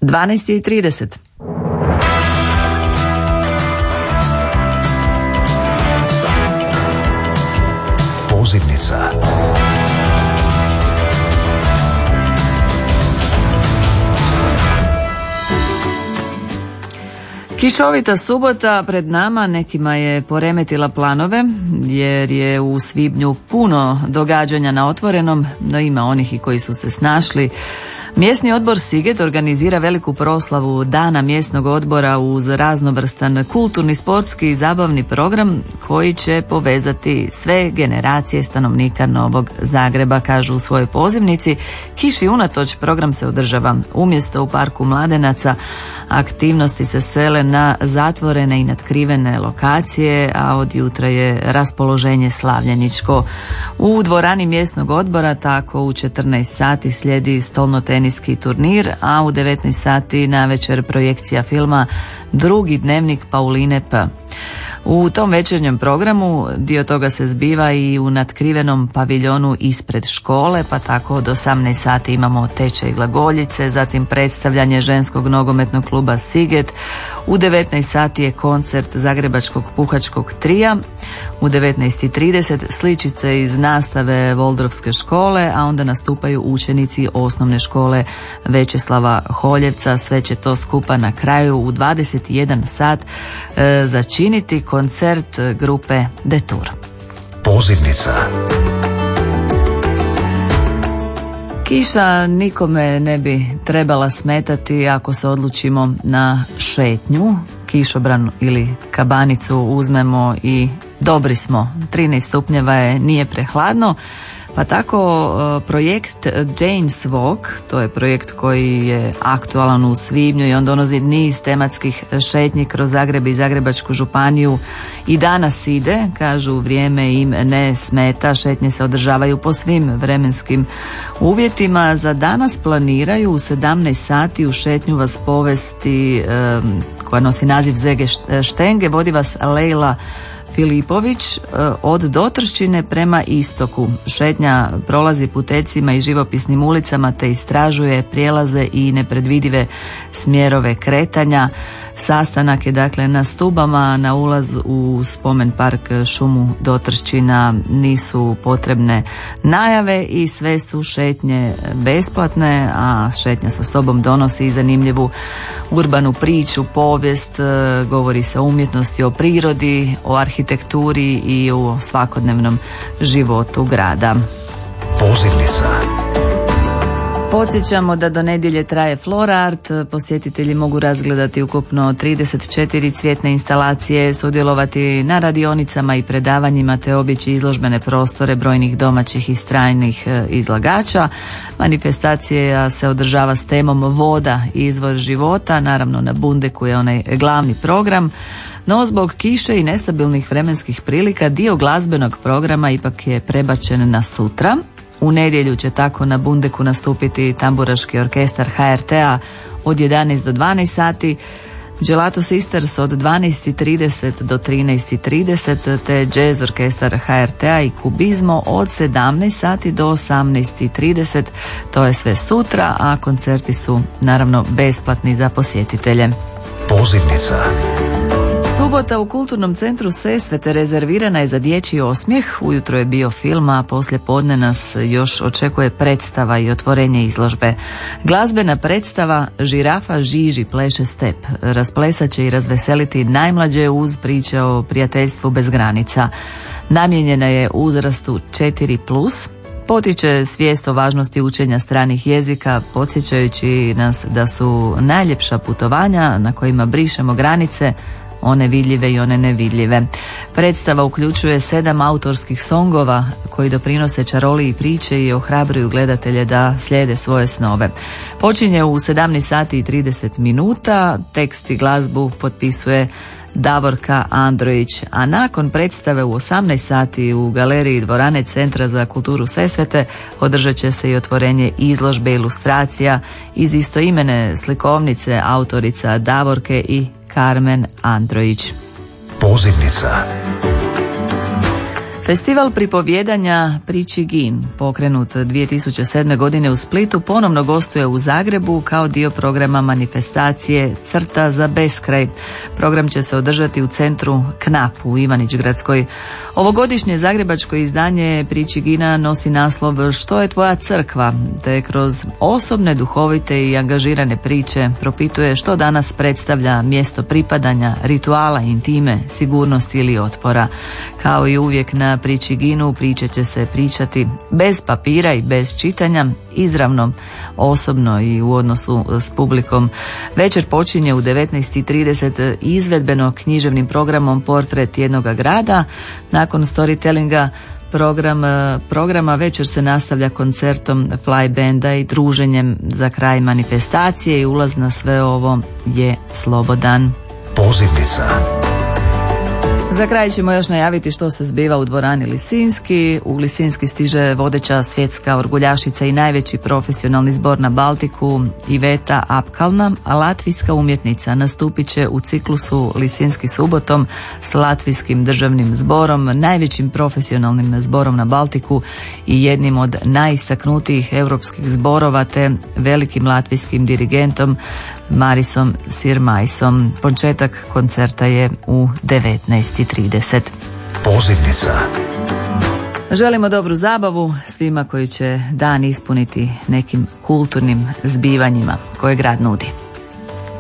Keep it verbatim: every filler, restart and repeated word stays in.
dvanaest i trideset. Pozivnica. Kišovita subota pred nama nekima je poremetila planove jer je u svibnju puno događanja na otvorenom, no ima onih i koji su se snašli. Mjesni odbor Siget organizira veliku proslavu Dana mjesnog odbora uz raznovrstan kulturni, sportski i zabavni program koji će povezati sve generacije stanovnika Novog Zagreba, kažu u svojoj pozivnici. Kiši unatoč, program se održava umjesto u Parku Mladenaca. Aktivnosti se sele na zatvorene i natkrivene lokacije, a od jutra je raspoloženje slavljeničko. U dvorani mjesnog odbora tako u četrnaest sati slijedi stolnoteniski turnir, a u devetnaest sati navečer projekcija filma Drugi dnevnik Pauline P. U tom večernjem programu dio toga se zbiva i u natkrivenom paviljonu ispred škole, pa tako od osamnaest sati imamo tečaj glagoljice, zatim predstavljanje ženskog nogometnog kluba Siget. U devetnaest sati je koncert Zagrebačkog puhačkog trija. U devetnaest i trideset sličice iz nastave Voldrovske škole, a onda nastupaju učenici osnovne škole Večeslava Holjevca. Sve će to skupa na kraju u dvadeset i jedan sat e, začiniti koncert grupe Detour. Pozivnica. Kiša nikome ne bi trebala smetati ako se odlučimo na šetnju, kišobran ili kabanicu uzmemo i dobri smo. trinaest stupnjeva je, nije prehladno. Pa tako projekt Jane's Walk, to je projekt koji je aktualan u svibnju i on donosi niz tematskih šetnji kroz Zagreb i Zagrebačku županiju. I danas ide, kažu, vrijeme im ne smeta, šetnje se održavaju po svim vremenskim uvjetima. Za danas planiraju u sedamnaest sati u šetnju vas povesti koja nosi naziv Zege štenge, vodi vas Lejla Filipović od Dotrščine prema istoku. Šetnja prolazi putecima i živopisnim ulicama te istražuje prijelaze i nepredvidive smjerove kretanja. Sastanak je dakle na Stubama, na ulaz u spomen park šumu Dotrščina nisu potrebne najave i sve su šetnje besplatne, a šetnja sa sobom donosi i zanimljivu urbanu priču, povijest, govori se o umjetnosti, o prirodi, o arhitekturi i o svakodnevnom životu grada. Pozivnica. Podsjećamo da do nedjelje traje Flora Art, posjetitelji mogu razgledati ukupno trideset četiri cvjetne instalacije, sudjelovati na radionicama i predavanjima te obići izložbene prostore brojnih domaćih i stranih izlagača. Manifestacija se održava s temom Voda, izvor života, naravno na Bundeku je onaj glavni program. No zbog kiše i nestabilnih vremenskih prilika dio glazbenog programa ipak je prebačen na sutra. U nedjelju će tako na Bundeku nastupiti tamburaški orkestar ha er te-a od jedanaest do dvanaest sati, Gelato Sisters od dvanaest i trideset do trinaest i trideset te jazz orkestar ha er te-a i Kubizmo od sedamnaest sati do osamnaest i trideset. To je sve sutra, a koncerti su naravno besplatni za posjetitelje. Pozivnica. Subota u Kulturnom centru Sesvete rezervirana je za dječji osmijeh. Ujutro je bio film, a poslije podne nas još očekuje predstava i otvorenje izložbe. Glazbena predstava Žirafa Žiži pleše step rasplesat će i razveseliti najmlađe uz priče o prijateljstvu bez granica. Namijenjena je uzrastu četiri plus. Potiče svijest o važnosti učenja stranih jezika, podsjećajući nas da su najljepša putovanja na kojima brišemo granice, one vidljive i one nevidljive. Predstava uključuje sedam autorskih songova koji doprinose čaroliji priče i ohrabruju gledatelje da slijede svoje snove. Počinje u sedamnaest sati i trideset minuta, tekst i glazbu potpisuje Davorka Androjić, a nakon predstave u osamnaest sati u galeriji dvorane Centra za kulturu Sesvete održat će se i otvorenje izložbe ilustracija iz istoimene slikovnice autorica Davorke i Karmen Androjić. Pozivnica. Festival pripovjedanja Priči Gin, pokrenut dvije tisuće sedme. godine u Splitu, ponovno gostuje u Zagrebu kao dio programa manifestacije Crta za beskraj. Program će se održati u centru Knap u Ivanić-Gradskoj. Ovogodišnje zagrebačko izdanje Priči Gina nosi naslov Što je tvoja crkva, te kroz osobne, duhovite i angažirane priče propituje što danas predstavlja mjesto pripadanja, rituala, intime, sigurnosti ili otpora. Kao i uvijek na Priči Ginu priče će se pričati bez papira i bez čitanja, izravno, osobno i u odnosu s publikom. Večer počinje u devetnaest i trideset izvedbeno književnim programom Portret jednoga grada. Nakon storytellinga Program, programa večer se nastavlja koncertom Fly Banda i druženjem za kraj manifestacije i ulaz na sve ovo je slobodan. Pozivnica. Za kraj ćemo još najaviti što se zbiva u dvorani Lisinski. U Lisinski stiže vodeća svjetska orguljašica i najveći profesionalni zbor na Baltiku Iveta Apkalna, a latvijska umjetnica nastupit će u ciklusu Lisinski subotom s latvijskim državnim zborom, najvećim profesionalnim zborom na Baltiku i jednim od najistaknutijih europskih zborova, te velikim latvijskim dirigentom Marisom Sirmaisom. Početak koncerta je u devetnaest i trideset. Pozivnica. Želimo dobru zabavu svima koji će dan ispuniti nekim kulturnim zbivanjima koje grad nudi.